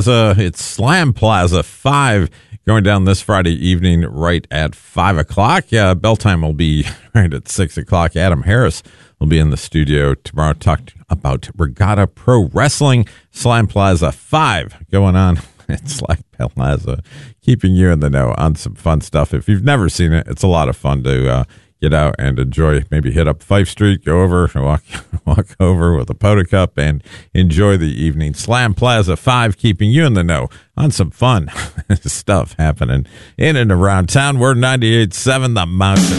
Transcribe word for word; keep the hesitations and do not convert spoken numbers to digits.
Plaza. It's Slam Plaza five going down this Friday evening right at five o'clock. Yeah, bell time will be right at six o'clock. Adam Harris will be in the studio tomorrow talking about Regatta Pro Wrestling. Slam Plaza five going on at Slam Plaza, keeping you in the know on some fun stuff. If you've never seen it, it's a lot of fun to uh, get out and enjoy. Maybe hit up Fife Street, go over, walk walk over with a Pota Cup and enjoy the evening. Slam Plaza five, keeping you in the know on some fun stuff happening in and around town. We're ninety-eight point seven The Mountain.